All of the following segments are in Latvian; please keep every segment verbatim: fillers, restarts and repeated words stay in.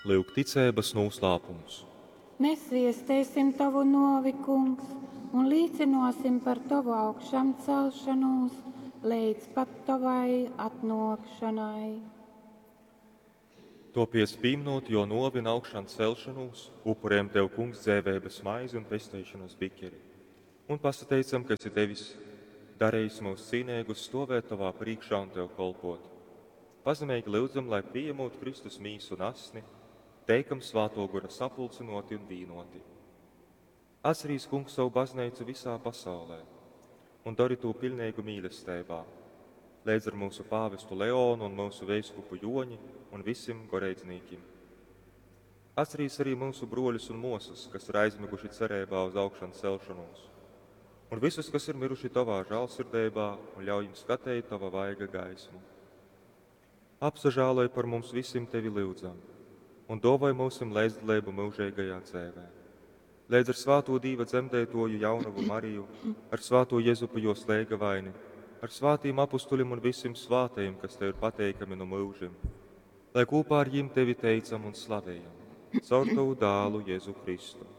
Lūk, ticības noslēpums. Mēs viestēsim tavu novi, kungs, un līdzinosim par tavu augšām celšanos līdz pat tavai atnākšanai. Topies pīmnot, jo novina augšām celšanos, upuriem tev, kungs, dzēvības maizi un pestīšanas bikeri. Un pasateicam, ka esi devis darījis mūs cīnīgus stāvēt tavā priekšā un tev kolpot. Pazemīgi lūdzam, lai pieņemot Kristus mīsu un asni, teikam svāto gura sapulcinoti un vīnoti. Atcerīs, kungs, savu baznīcu visā pasaulē un dari to pilnīgu mīlestībā, līdz ar mūsu pāvestu Leonu un mūsu veiskupu Joņi un visiem goreidzniekiem. Atcerīs arī mūsu broļus un mosas, kas ir aizmiguši cerībā uz augšanu celšanos, un visus, kas ir miruši tavā žēlsirdībā un ļauj jums skatīt tava vaiga gaismu. Apsažāloj par mums visiem tevi lūdzam, un dāvāj mūsim līdzdalību mūžīgajā dzīvē. Līdz ar svāto Dīva dzemdētoju jaunavu Mariju, ar svāto Jēzupu jo slēga vaini, ar svātīm apustulim un visiem svātajiem, kas tev ir pateikami no mūžiem, lai kopā ar jiem tevi teicam un slavējam, caur tavu dālu Jēzu Kristu.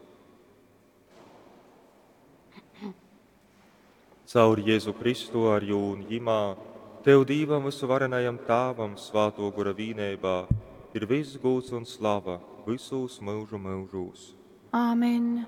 Caur Jēzu Kristu ar jūn jimā, tev Dīvam visuvarenajam tāvam svāto gura vīnībā, ir viss gūts un slava visos mūžu mūžos. Āmen.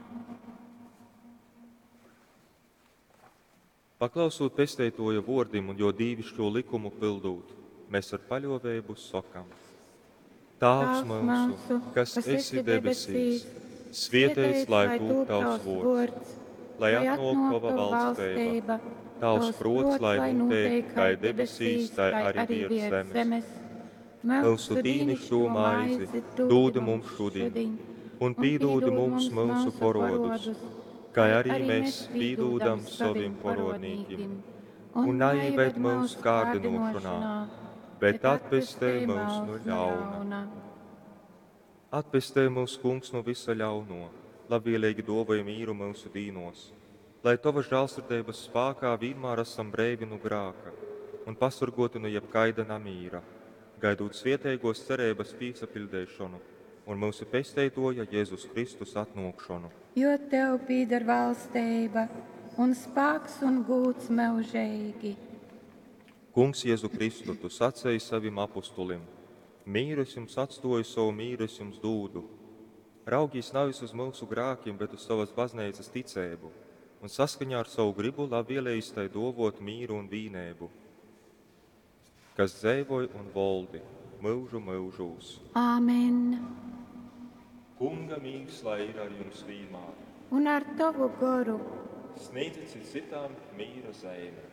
Paklausot pestētoja vārdim un jo dīvišķo likumu pildūt, mēs ar paļāvību sakam. Tēvs mūsu, kas esi debesīs, svētīts lai top tavs vārds, lai atnāk tava valstība, tavs prāts lai notiek kā debesīs, tā arī virs zemes. Mūsu dīnišķo maizi dod mums šodien, un pīdod mums mūsu parodus, kā arī mēs pīdodam saviem parodnīkiem. Un neieved mūsu kārdinošanā, bet atpestē mūs no ļauna. Atpestē mūs, kungs, no visa ļauno, labvēlīgi dāvāj mīru mūsu dīnos, lai tava žēlsirdības spēkā vienmēr esam brīvi no grēka un pasargoti no jebkaida namīra, gaidot svētīgos cerības piesapildīšanu un mūsu pestētoja Jēzus Kristus atnākšanu. Jo tev pieder valstība un spēks un gods mūžīgi. Kungs Jēzu Kristu, tu sacēji saviem apustulim, mīrus jums atstāju, savu mīrus jums dūdu. Raugīs nevis uz mūsu grēkiem, bet uz savas baznīcas ticību, un saskaņā ar savu gribu labvēlējis tai dāvot mīru un vīnību, kas dzīvoja un valdi mūžu mūžos. Āmen. Kunga mīgs, lai ir ar jums vienmēr. Un ar tavu garu. Sniedziet citām mīra zeme.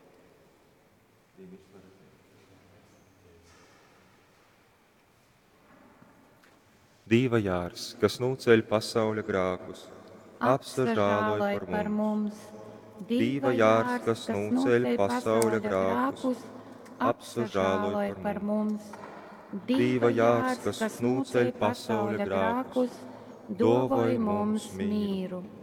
Dīva jārs, kas nūceļ pasauļa grākus, apsažāloj par mums. Dīva jārs, kas nūceļ pasauļa grākus, apsažāloj par mums. Dīva jārs, kas nūceļ pasauļa grākus, dāvāj mums mīru.